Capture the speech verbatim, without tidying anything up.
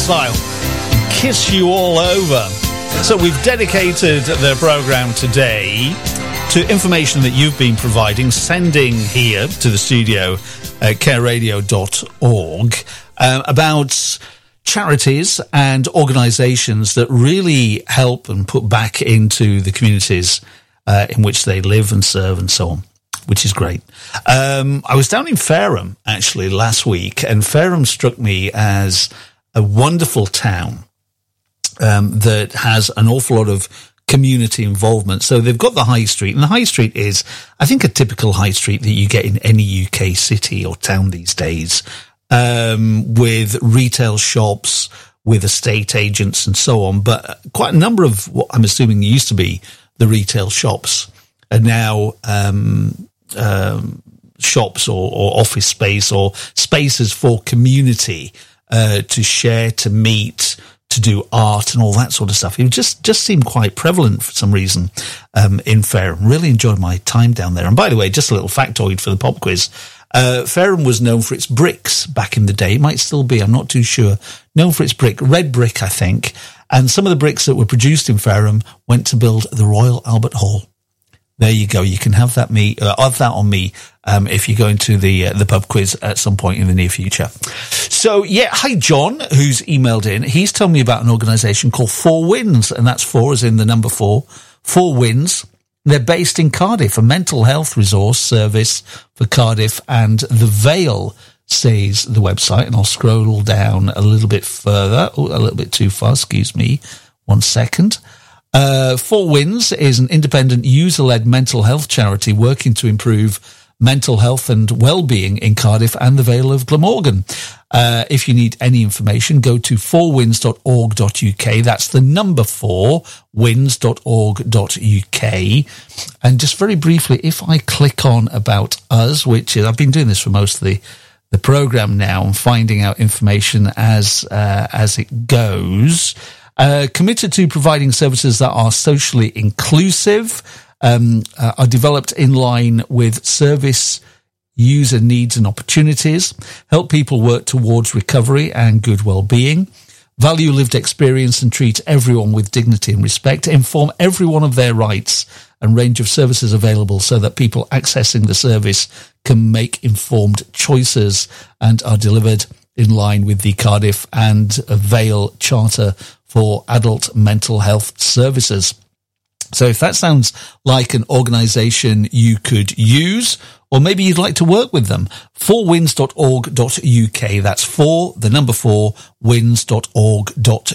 style. Kiss you all over. So we've dedicated the programme today to information that you've been providing, sending here to the studio at care radio dot org uh, about charities and organisations that really help and put back into the communities uh, in which they live and serve and so on, which is great. Um, I was down in Fareham, actually, last week, and Fareham struck me as a wonderful town um, that has an awful lot of community involvement. So they've got the high street, and the high street is, I think, a typical high street that you get in any U K city or town these days, um, with retail shops, with estate agents and so on. But quite a number of what I'm assuming used to be the retail shops are now um, um, shops or, or office space or spaces for community uh, to share, to meet, to do art and all that sort of stuff. It just, just seemed quite prevalent for some reason um, in Fareham. Really enjoyed my time down there. And by the way, just a little factoid for the pop quiz. Uh, Fareham was known for its bricks back in the day. It might still be, I'm not too sure. Known for its brick, red brick, I think. And some of the bricks that were produced in Fareham went to build the Royal Albert Hall. There you go. You can have that me, uh, have that on me, um, if you go into the, uh, the pub quiz at some point in the near future. So, yeah. Hi, John, who's emailed in. He's telling me about an organisation called Four Winds, and that's four as in the number four. Four Winds. They're based in Cardiff, a mental health resource service for Cardiff and the Vale, says the website. And I'll scroll down a little bit further. Oh, a little bit too far. Excuse me. One second. Uh, Four Winds is an independent user-led mental health charity working to improve mental health and well-being in Cardiff and the Vale of Glamorgan. Uh, if you need any information, go to four winds dot org dot U K. That's the number four, winds dot org dot U K. And just very briefly, if I click on About Us, which is, I've been doing this for most of the, the program now and finding out information as, uh, as it goes. Uh, committed to providing services that are socially inclusive, um, uh, are developed in line with service user needs and opportunities, help people work towards recovery and good well-being, value lived experience and treat everyone with dignity and respect, inform everyone of their rights and range of services available so that people accessing the service can make informed choices and are delivered in line with the Cardiff and Vale Charter for Adult Mental Health Services. So if that sounds like an organisation you could use, or maybe you'd like to work with them, four winds dot org dot U K. That's four, the number four, winds dot org dot